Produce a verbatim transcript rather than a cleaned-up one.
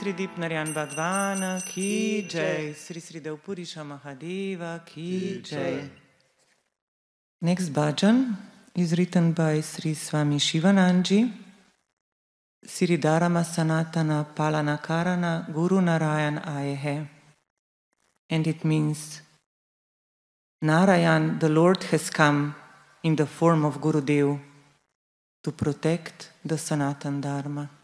Sri Dipnarayan Bhagwana ki jai. Sri Sri Devpurisha Mahadeva ki jai. Next bhajan is written by Sri Swami Shivananji, Siridharama Sanatana Palanakarana Guru Narayan Ayehe. And it means, Narayan, the Lord has come in the form of Gurudev to protect the Sanatan Dharma.